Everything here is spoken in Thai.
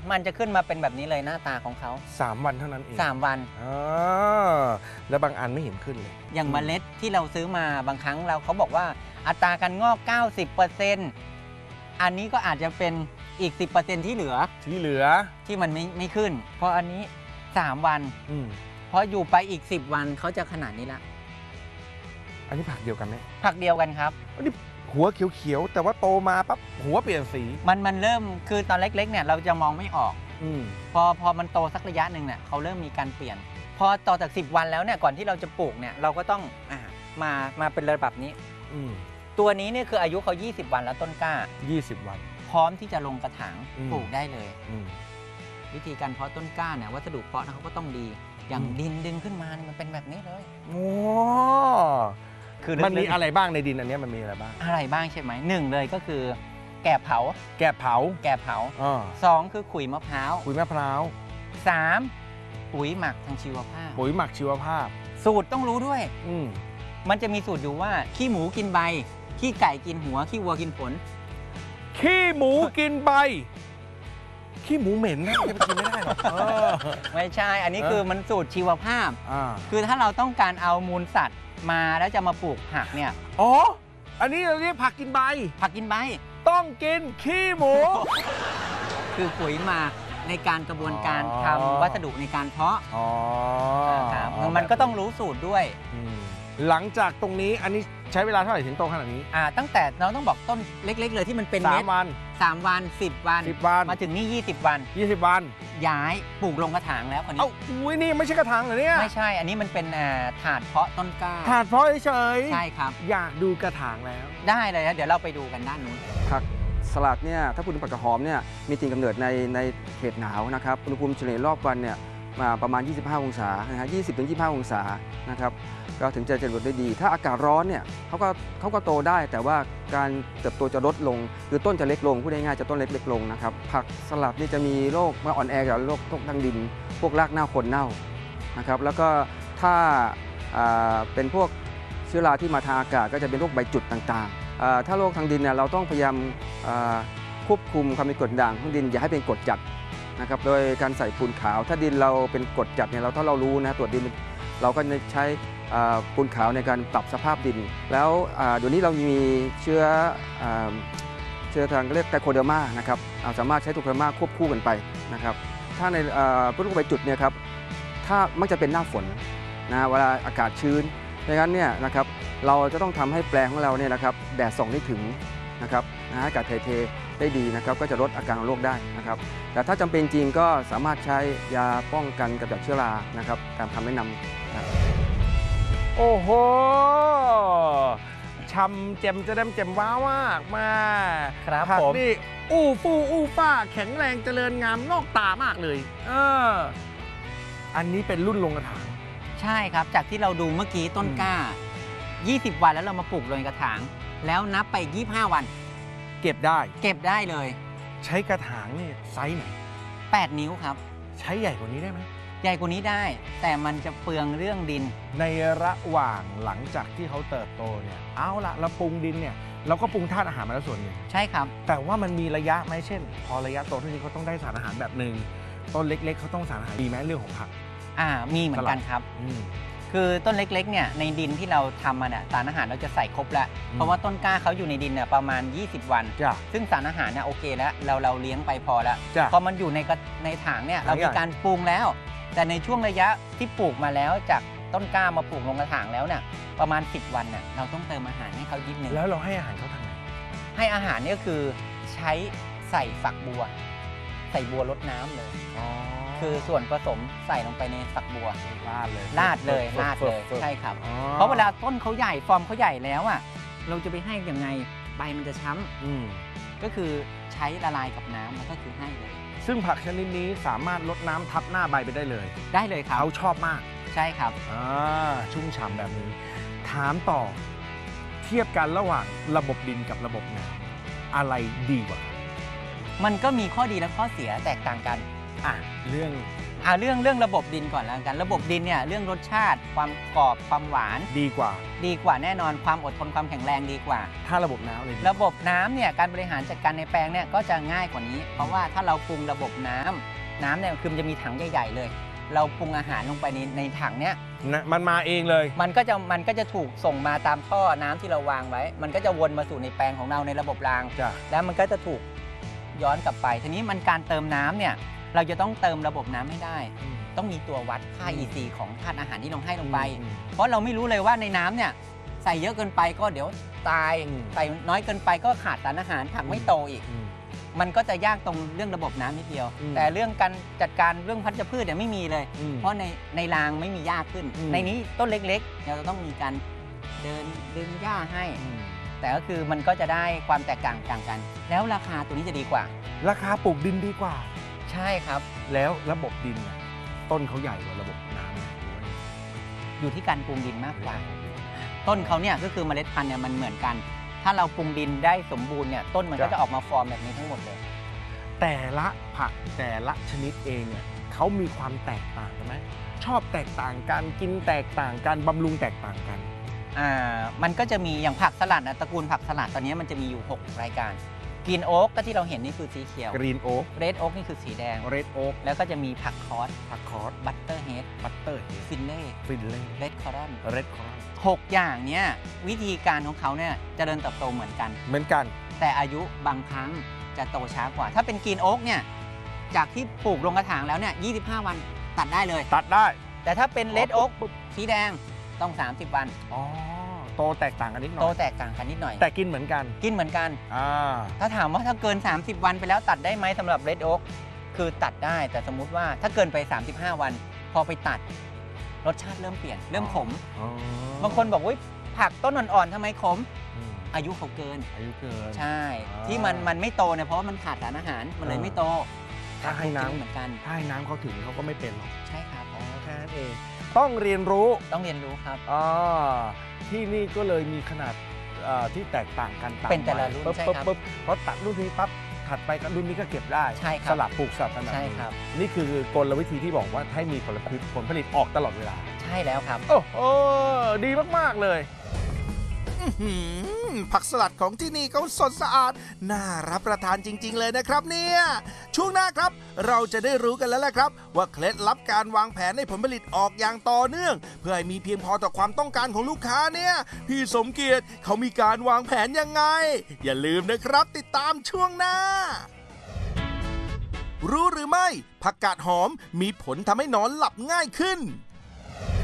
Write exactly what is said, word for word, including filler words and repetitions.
มันจะขึ้นมาเป็นแบบนี้เลยหน้าตาของเขาสามวันเท่านั้นเองสามวันอ๋อแล้วบางอันไม่เห็นขึ้นเลยอย่างเมล็ดที่เราซื้อมาบางครั้งเราเขาบอกว่าอัตราการงอก เก้าสิบเปอร์เซ็นต์ อันนี้ก็อาจจะเป็นอีก สิบเปอร์เซ็นต์ ที่เหลือที่เหลือที่มันไม่ไม่ขึ้นเพราะอันนี้สามวันอืมพออยู่ไปอีกสิบวันเขาจะขนาดนี้ละอันนี้ผักเดียวกันไหมผักเดียวกันครับอันนี้หัวเขียวๆแต่ว่าโตมาปั๊บหัวเปลี่ยนสีมันมันเริ่มคือตอนเล็กๆเนี่ยเราจะมองไม่ออกอืมพอพอมันโตสักระยะหนึ่งเนี่ยเขาเริ่มมีการเปลี่ยนพอต่อจากสิบวันแล้วเนี่ยก่อนที่เราจะปลูกเนี่ยเราก็ต้องอ่ามามาเป็นระดับนี้อืมตัวนี้เนี่ยคืออายุเขายี่สิบวันแล้วต้นกล้ายี่สิบวันพร้อมที่จะลงกระถางปลูกได้เลยวิธีการเพาะต้นกล้าเนี่ยวัสดุเพาะเขาก็ต้องดีอย่างดินดึงขึ้นมามันเป็นแบบนี้เลยโอ้คือมันมีอะไรบ้างในดินอันนี้มันมีอะไรบ้างอะไรบ้างใช่ไหมหนึ่งเลยก็คือแกะเผาแกะเผาแกะเผาสองคือขุยมะพร้าวขุยมะพร้าวสามปุ๋ยหมักทางชีวภาพปุ๋ยหมักชีวภาพสูตรต้องรู้ด้วยอืมมันจะมีสูตรอยู่ว่าขี้หมูกินใบขี้ไก่กินหัวขี้วัวกินผลขี้หมูกินใบขี้หมูเหม็นนะจะไปกินไม่ได้หรอกไม่ใช่อันนี้คือมันสูตรชีวภาพคือถ้าเราต้องการเอามูลสัตว์มาแล้วจะมาปลูกผักเนี่ยอ๋ออันนี้เราเรียกผักกินใบผักกินใบต้องกินขี้หมูคือปุ๋ยหมักในการกระบวนการทำวัสดุในการเพาะอ๋อมันก็ต้องรู้สูตรด้วยหลังจากตรงนี้อันนี้ใช้เวลาเท่าไหร่ถึงโตขนาดนี้อ่าตั้งแต่เราต้องบอกต้นเล็กๆเลยที่มันเป็นเม็ดสามวันสามวันสิบวันสิบวันมาถึงนี่ยี่สิบวันยี่สิบวันย้ายปลูกลงกระถางแล้วคนนี้เอ้าอุ้ยนี่ไม่ใช่กระถางเหรอเนี่ยไม่ใช่อันนี้มันเป็นถาดเพาะต้นกล้าถาดเพาะเฉยใช่ครับอยากดูกระถางแล้วได้เลยนะเดี๋ยวเราไปดูกันด้านนู้นผักสลัดเนี่ยถ้าพูดถึงผักกระหอมเนี่ยมีถิ่นกำเนิดในในเขตหนาวนะครับอุณหภูมิเฉลี่ยรอบวันเนี่ยมาประมาณยี่สิบห้าองศานะฮะยี่สิบถึงยี่สิบห้าองศานะครับก็ถึงจะเจริญได้ดีถ้าอากาศร้อนเนี่ยเขาก็เขาก็โตได้แต่ว่าการเติบโตจะลดลงคือต้นจะเล็กลงพูดง่ายๆจะต้นเล็กเล็กลงนะครับผักสลัดนี่จะมีโรคมาอ่อนแอกับโรคทกทางดินพวกรากเน่าคนเน่านะครับแล้วก็ถ้าเป็นพวกเชื้อราที่มาทางอากาศก็จะเป็นโรคใบจุดต่างๆถ้าโรคทางดินเนี่ยเราต้องพยายามควบคุมความเป็นกรดด่างของดินอย่าให้เป็นกรดจัดนะครับโดยการใส่ปูนขาวถ้าดินเราเป็นกรดจัดเนี่ยเราถ้าเรารู้นะตรวจดินเราก็จะใช้ปูนขาวในการปรับสภาพดินแล้วเดี๋ยวนี้เรามีเชื้อเชื้อทางเรียกไตโคเดอร์มานะครับสามารถใช้ไตโคเดอร์มาควบคู่กันไปนะครับถ้าในพวกใบจุดเนี่ยครับถ้ามักจะเป็นหน้าฝนนะเวลาอากาศชื้นดังนั้นเนี่ยนะครับเราจะต้องทำให้แปลงของเราเนี่ยนะครับแดดส่องได้ถึงนะครับนะอากาศถ่ายเทได้ดีนะครับก็จะลดอาการของโรคได้นะครับแต่ถ้าจำเป็นจริงก็สามารถใช้ยาป้องกันกำจัดเชื้อรานะครับตามคำแนะนำนะโอ้โหช่ำเจ็มจะได้เจ็มว้าวมากมาครับผักนี่อู้ฟู่อู้ฟ้าแข็งแรงเจริญงามนอกตามากเลยเอออันนี้เป็นรุ่นลงกระถางใช่ครับจากที่เราดูเมื่อกี้ต้นกล้ายี่สิบวันแล้วเรามาปลูกลงกระถางแล้วนับไปยี่สิบห้าวันเก็บได้เก็บได้เลยใช้กระถางนี่ไซส์ไหนแปดนิ้วครับใช้ใหญ่กว่านี้ได้ไหมใหญ่กว่านี้ได้แต่มันจะเปลืองเรื่องดินในระหว่างหลังจากที่เขาเติบโตเนี่ยเอาละเราปรุงดินเนี่ยเราก็ปรุงธาตุอาหารมาแล้วส่วนหนึ่งใช่ครับแต่ว่ามันมีระยะไหมเช่นพอระยะโตเท่านี้เขาต้องได้สารอาหารแบบหนึ่งต้นเล็กๆเขาต้องสารอาหารดีไหมเรื่องของผักอ่ามีเหมือนกันครับคือต้นเล็กๆเนี่ยในดินที่เราทำมาเนี่ยสารอาหารเราจะใส่ครบแล้วเพราะว่าต้นกล้าเขาอยู่ในดินเนี่ยประมาณยี่สิบวันซึ่งสารอาหารเนี่ยโอเคแล้วเราเราเลี้ยงไปพอแล้วพอมันอยู่ในในถังเนี่ยเรามีการปรุงแล้วแต่ในช่วงระยะที่ปลูกมาแล้วจากต้นกล้ามาปลูกลงกระถางแล้วเนี่ยประมาณสิบวันเนี่ยเราต้องเติมอาหารให้เขานิดนึงแล้วเราให้อาหารเขาทางไหนให้อาหารเนี่ยคือใช้ใส่ฝักบัวใส่บัวรดน้ำเลยคือส่วนผสมใส่ลงไปในฝักบัวราดเลยราดเลยราดเลยใช่ครับเพราะเวลาต้นเขาใหญ่ฟอร์มเขาใหญ่แล้วอ่ะเราจะไปให้ยังไงใบมันจะช้ำก็คือใช้ละลายกับน้ำแล้วก็คือให้เลยซึ่งผักชนิดนี้สามารถลดน้ำทับหน้าใบไปได้เลยได้เลยครับเขาชอบมากใช่ครับอ่าชุ่มฉ่ำแบบนี้ถามต่อเทียบกันระหว่างระบบดินกับระบบน้ำอะไรดีกว่ามันก็มีข้อดีและข้อเสียแตกต่างกันอ่ะเรื่องอ่าเรื่องเรื่องระบบดินก่อนแล้วกันระบบดินเนี่ยเรื่องรสชาติความกรอบความหวานดีกว่าดีกว่าแน่นอนความอดทนความแข็งแรงดีกว่าถ้าระบบน้ำเลยระบบน้ำเนี่ยการบริหารจัดการในแปลงเนี่ยก็จะง่ายกว่านี้ เพราะว่าถ้าเราปรุงระบบน้ำน้ำเนี่ยคือมันจะมีถังใหญ่ๆเลย เราปรุงอาหารลงไปในในถังเนี้ยนะมันมาเองเลยมันก็จะมันก็จะถูกส่งมาตามท่อน้ำที่เราวางไว้ มันก็จะวนมาสู่ในแปลงของเราในระบบรางจ้ะแล้วมันก็จะถูกย้อนกลับไปทีนี้มันการเติมน้ำเนี่ยเราจะต้องเติมระบบน้ำให้ได้ ต้องมีตัววัดค่า อี ซี ของธาตุอาหารที่เราให้ลงไป เพราะเราไม่รู้เลยว่าในน้ำเนี่ยใส่เยอะเกินไปก็เดี๋ยวตายอืมใส่น้อยเกินไปก็ขาดสารอาหารผักไม่โตอีก มันก็จะยากตรงเรื่องระบบน้ำนิดเดียวอืมแต่เรื่องการจัดการเรื่องพันธุ์พืชเนี่ยไม่มีเลยอืมเพราะในในรางไม่มีหญ้าขึ้นอืมในนี้ต้นเล็กๆเราจะต้องมีการเดินดึงหญ้าให้ แต่ก็คือมันก็จะได้ความแตกต่างต่างกัน แล้วราคาตัวนี้จะดีกว่าราคาปลูกดินดีกว่าใช่ครับแล้วระบบดินน่ะต้นเขาใหญ่กว่าระบบน้ำไหมหรือว่าอยู่ที่การปรุงดินมากกว่า ต้นเขาเนี่ยก็คือเมล็ดพันธุ์เนี่ยมันเหมือนกัน ถ้าเราปรุงดินได้สมบูรณ์เนี่ยต้นมันก็จะออกมาฟอร์มแบบนี้ทั้งหมดเลยแต่ละผักแต่ละชนิดเองเนี่ยเขามีความแตกต่างกันไหมชอบแตกต่างกันกินแตกต่างกันบำรุงแตกต่างกันอ่ามันก็จะมีอย่างผักสลัดนะตระกูลผักสลัดตอนนี้มันจะมีอยู่ หก รายการกรีนโอ๊กก็ที่เราเห็นนี่คือสีเขียวกรีนโอ๊กเรดโอ๊กนี่คือสีแดงเรดโอ๊กแล้วก็จะมีผักคอสผักคอสบัตเตอร์เฮดบัตเตอร์เฮดฟินเล่ฟินเล่เรดคอรอนเรดคอร์หกอย่างเนี้ยวิธีการของเขาเนี่ยเจริญเติบโตเหมือนกันเหมือนกันแต่อายุบางครั้งจะโตช้ากว่า ถ้าเป็นกรีนโอ๊กเนี่ยจากที่ปลูกลงกระถางแล้วเนี่ยยี่สิบห้า วันตัดได้เลยตัดได้แต่ถ้าเป็นเรดโอ๊กปุ๊บสีแดงต้อง สามสิบ วันอ๋อโตแตกต่างกันนิดหน่โตอยแตกต่างกันนิดหน่อยแต่กินเหมือนกันกินเหมือนกันอ่าถ้าถามว่าถ้าเกิน สามสิบ วันไปแล้วตัดได้ไหมสำหรับเรดโอ๊กคือตัดได้แต่สมมุติว่าถ้าเกินไป สามสิบห้า วัน พอไปตัดรสชาติเริ่มเปลี่ยนเริ่มขมอ๋อบางคนบอกว่าผักต้นอ่อนๆทำไมขมอืมอายุเขาเกินอายุเกินใช่อ่าที่มันมันไม่โตเนี่ยเพราะว่ามันขาดสารอาหารมันเลยไม่โตถ้าให้น้ำเหมือนกันถ้าให้น้ำเขาถึงเขาก็ไม่เป็นหรอกใช่ครับอ๋อแค่นั้นเอง ต้องเรียนรู้ต้องเรียนรู้ครับอ่าที่นี่ก็เลยมีขนาดเอ่อที่แตกต่างกันตามเป็นแต่ละรุ่นวัยใช่ปุ๊บครับปุ๊บเพราะตัดรุ่นนี้ปั๊บถัดไปก็รุ่นนี้ก็เก็บได้ใช่ครับสลับปลูกสลับกันแบบใช่นี้ครับนี่คือกลวิธีที่บอกว่าให้มีผลผลิตผลผลิตออกตลอดเวลาใช่แล้วครับโอ้โหดีมากๆเลยอื้อหือผักสลัดของที่นี่เขาสดสะอาด น่ารับประทานจริง ๆ เลยนะครับเนี่ยช่วงหน้าครับ เราจะได้รู้กันแล้วแหละครับ ว่าเคล็ดลับการวางแผนให้ผลผลิตออกอย่างต่อเนื่อง เพื่อให้มีเพียงพอต่อความต้องการของลูกค้าเนี่ยพี่สมเกียรติเขามีการวางแผนยังไง อย่าลืมนะครับติดตามช่วงหน้า รู้หรือไม่ผักกาดหอมมีผลทำให้นอนหลับง่ายขึ้น